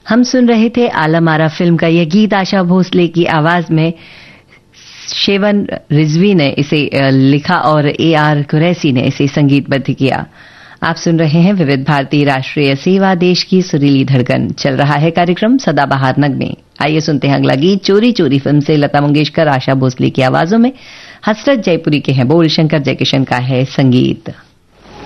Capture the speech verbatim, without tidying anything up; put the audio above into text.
हम सुन रहे थे आलम आरा फिल्म का यह गीत। आशा भोसले की आवाज में शेवन रिजवी ने इसे लिखा और ए आर कुरैशी ने इसे संगीतबद्ध किया। आप सुन रहे हैं विविध भारती राष्ट्रीय सेवा, देश की सुरीली धड़कन। चल रहा है कार्यक्रम सदाबहार नगमे। आइए सुनते हैं अगला गीत। चोरी चोरी फिल्म से लता मंगेशकर, आशा भोसले की आवाजों में हसरत जयपुरी के हैं बोल, शंकर जयकिशन का है संगीत।